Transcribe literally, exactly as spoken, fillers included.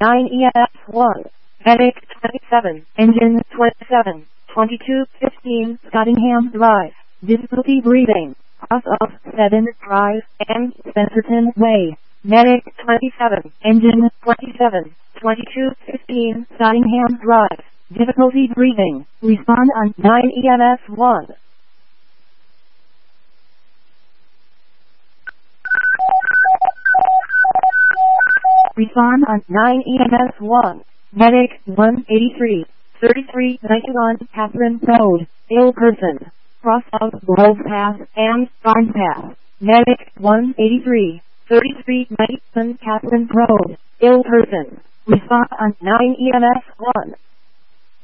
nine E M S one. Medic twenty-seven. Engine twenty-seven. twenty-two fifteen Scottingham Drive. Difficulty breathing. Cross of seven Drive and Spencerton Way. Medic twenty-seven. Engine twenty-seven. twenty-two fifteen Scottingham Drive. Difficulty breathing. Respond on nine E M S one. Respond on nine E M S one. Medic one eighty-three. thirty-three ninety-one Catherine Road. Ill person. Cross of Grove Path and Barn Path. Medic one eighty-three. thirty-three ninety-one Catherine Road. Ill person. Respond on nine E M S one.